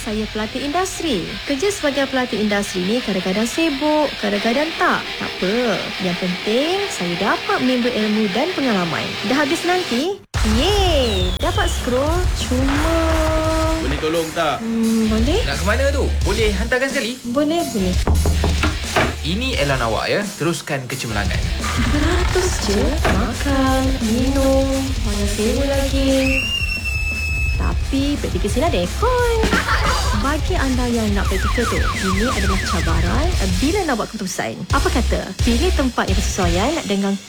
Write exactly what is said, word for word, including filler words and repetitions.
saya pelatih industri. Kerja sebagai pelatih industri ni kadang-kadang sibuk, kadang-kadang tak. Tak apa. Yang penting saya dapat menimba ilmu dan pengalaman. Dah habis nanti? Yeay! Dapat scroll cuma... Boleh tolong tak? Hmm, boleh? Nak ke mana tu? Boleh hantarkan sekali? Boleh, boleh. Ini Elan awak ya. Teruskan kecemerlangan. Beratus je. Makan, minum, mana sewa lagi. Tapi praktikal sini ada aircon. Bagi anda yang nak praktikal tu, ini adalah cabaran bila nak buat keputusan. Apa kata? Pilih tempat yang bersesuaian dengan